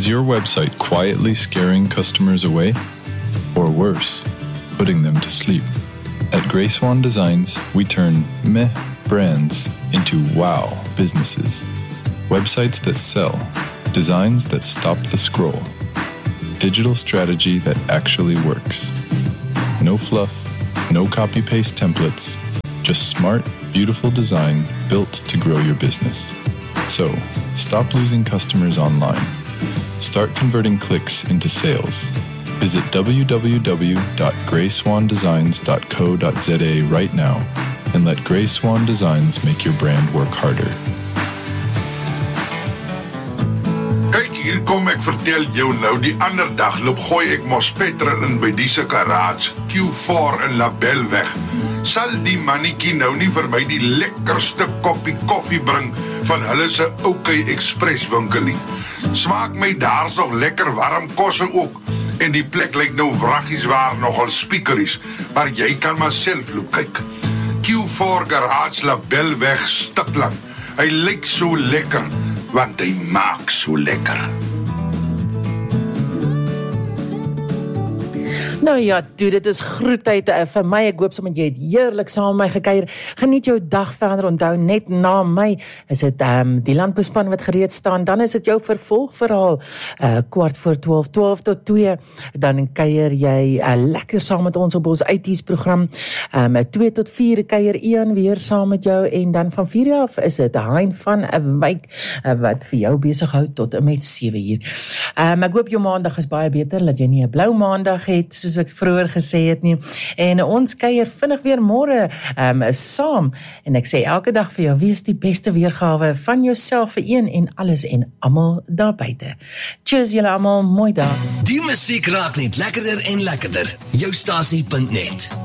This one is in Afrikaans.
Is your website quietly scaring customers away? Or worse, putting them to sleep? At Grey Swan Designs, we turn meh brands into wow businesses. Websites that sell, designs that stop the scroll. Digital strategy that actually works. No fluff, no copy-paste templates, just smart, beautiful design built to grow your business. So, stop losing customers online. Start converting clicks into sales. Visit www.greyswandesigns.co.za right now and let Grey Swan Designs make your brand work harder. Kyk, hier kom ek vertel jou nou, die ander dag loop gooi ek mos petrol in by die se garage, Q4 in Labelweg. Sal die mannetjie nou nie vir my die lekkerste koppie koffie bring van hulle se OK Express winkel nie. Smaak my daar's nog lekker warm kosse ook. En die plek lyk nou wraggies waar nogal speakeries, maar jy kan maar self loop kyk. Q4 Garage Labelweg Stikland. Hy lyk so lekker, want hy maak so lekker. Nou ja, toe, dit is groetheid vir my. Ek hoop sommer jy het heerlik saam met my gekuier. Geniet jou dag verder. Onthou, net na my is dit die landbouspan wat gereed staan. Dan is dit jou vervolgverhaal, 11:45, 12 tot 2. Dan kuier jy lekker saam met ons op ons IT's program. 2 tot 4 kuier Ian weer saam met jou. En dan van 4 af is dit Hein van 'n Wyk wat vir jou besig hou tot en met 7 uur. Ek hoop jou maandag is baie beter, dat jy nie 'n blou maandag het, soos ek vroeër gesê het nie. En ons kuier vinnig weer môre saam. En ek sê elke dag vir jou, wees die beste weergawe van jouself vir een en alles en almal daar buite. Cheers julle almal, mooi dag. Die musiek raak net lekkerder en lekkerder. Joustasie.net